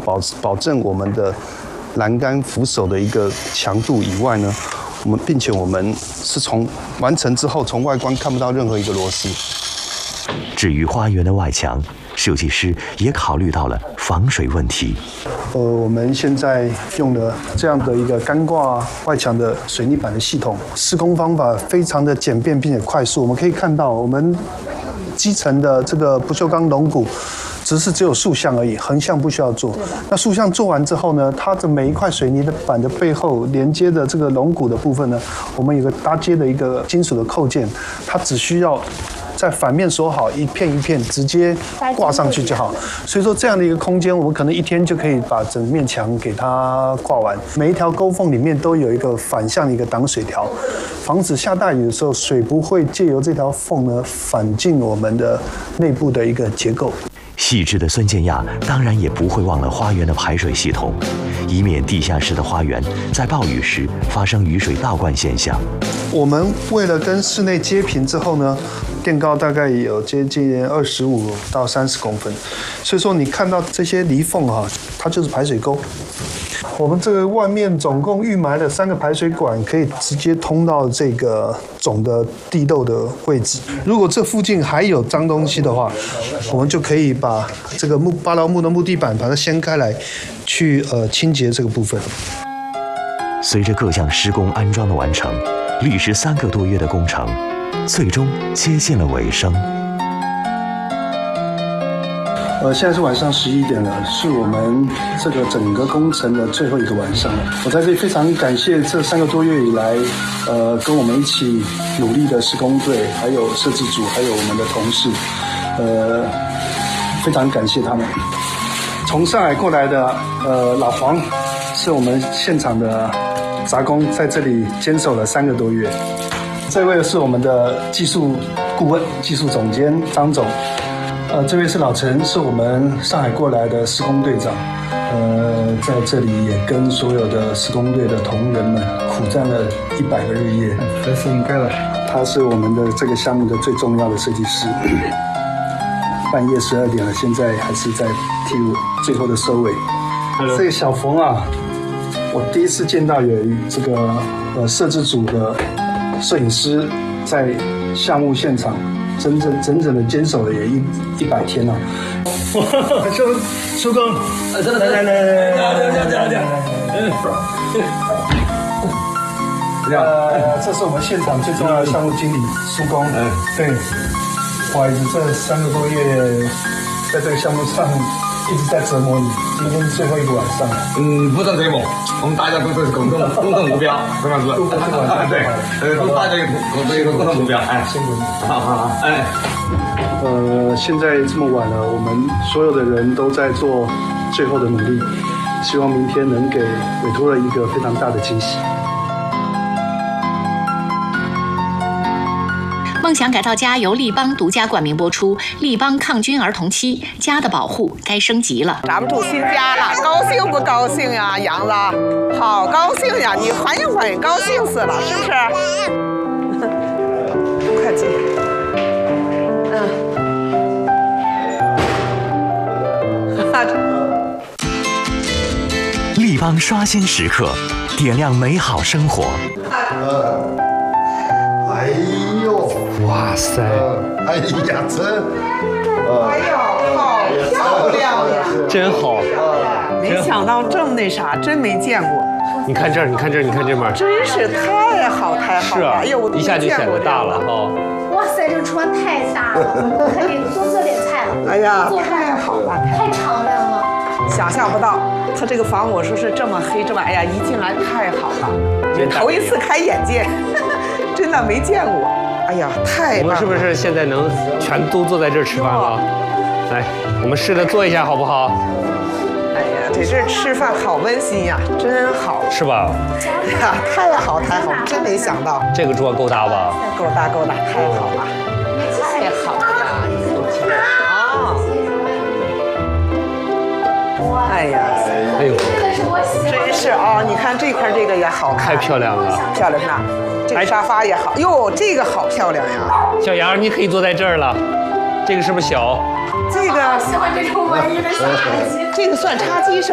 保证我们的栏杆扶手的一个强度以外呢，并且我们是从完成之后，从外观看不到任何一个螺丝。 至于花园的外墙，设计师也考虑到了防水问题。 我们现在用了这样的一个干挂外墙的水泥板的系统，施工方法非常的简便并且快速。我们可以看到，我们基层的这个不锈钢龙骨，只有竖向而已，横向不需要做。那竖向做完之后呢，它的每一块水泥的板的背后连接的这个龙骨的部分呢，我们有个搭接的一个金属的扣件，它只需要在反面锁好，一片一片直接挂上去就好。所以说这样的一个空间，我们可能一天就可以把整面墙给它挂完。每一条沟缝里面都有一个反向的一个挡水条，防止下大雨的时候水不会借由这条缝呢反进我们的内部的一个结构。 细致的孙建亚当然也不会忘了花园的排水系统，以免地下室的花园在暴雨时发生雨水倒灌现象。 我们为了跟室内接平之后呢，垫高大概有接近25到30公分，所以说你看到这些离缝啊，它就是排水沟。我们这个外面总共预埋了3个排水管，可以直接通到这个总的地漏的位置。如果这附近还有脏东西的话，我们就可以把这个巴劳木的木地板把它掀开来，去清洁这个部分。 随着各项施工安装的完成，历时3个多月的工程，最终接近了尾声。 现在是晚上11点了，是我们这个整个工程的最后一个晚上了。我在这里非常感谢这3个多月以来，跟我们一起努力的施工队，还有设计组，还有我们的同事，非常感谢他们。从上海过来的老黄，是我们现场的杂工，在这里坚守了3个多月。这位是我们的技术顾问、技术总监张总。这位是老陈，是我们上海过来的施工队长。在这里也跟所有的施工队的同仁们苦战了100个日夜。 这是应该的。 他是我们的这个项目的最重要的设计师。半夜12点了，现在还是在替最后的收尾。这个小冯啊，我第一次见到有这个设计组的摄影师在项目现场。整整的坚守了也100天了。收工，这是我们现场最重要的项目经理苏工。对，不好意思，这3个多月在这个项目上一直在折磨你，今天最后一个晚上。 不算折磨，我们大家都是共同目标，是吧？对，都大家有一个共同目标。 辛苦你。 好， 现在这么晚了，我们所有的人都在做最后的努力，希望明天能给委托人一个非常大的惊喜。 梦想改造家由立邦独家冠名播出，立邦抗菌儿童期，家的保护该升级了。 咱们住新家了，高兴不高兴呀，杨子？好高兴呀！你欢迎欢迎，高兴死了，是不是？快进。 立邦刷新时刻，点亮美好生活。 哎呦， 哇塞！ 哎呀， 哎呦，好漂亮呀！ 真好， 没想到这么那啥，真没见过。 你看这儿，你看这儿，你看这面， 真是太好太好了！ 是啊， 哎呦，我一下就显得大了哈。 哇塞，这船太大了，还得多做点菜了。 哎呀，太好了， 太敞亮了。 想象不到，他这个房我说是这么黑这么，哎呀，一进来太好了，头一次开眼界，真的没见过。哎呀，太棒了！ 我们是不是现在能全都坐在这儿吃饭了？来，我们试着坐一下好不好？ 哎呀，在这儿吃饭好温馨呀，真好， 是吧？ 哎呀，太好太好，真没想到。 这个桌够大吧？ 够大够大，太好了，太好了呀！哎呀， 哎呦， 真是啊！你看这块这个也好看， 太漂亮了， 漂亮呢。这个沙发也好，哟，这个好漂亮呀！ 小杨，你可以坐在这儿了。这个是不是小？ 这个喜欢这种文艺的小茶几。 这个算茶几是